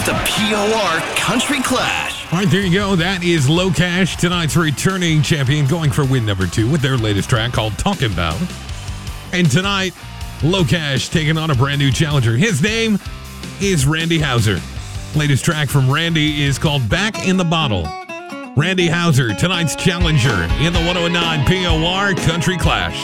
the POR Country Clash. All right, there you go. That is Low Cash, tonight's returning champion, going for win number 2 with their latest track called Talking About. And tonight, Low Cash taking on a brand new challenger. His name is Randy Houser. Latest track from Randy is called Back in the Bottle. Randy Houser, tonight's challenger in the 109 POR Country Clash.